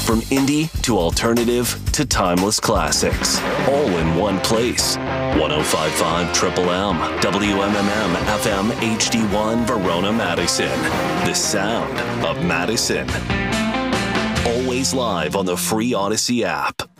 From indie to alternative to timeless classics, all in one place. 105.5 Triple M, WMMM FM HD1 Verona, Madison. The sound of Madison. Always live on the free Odyssey app.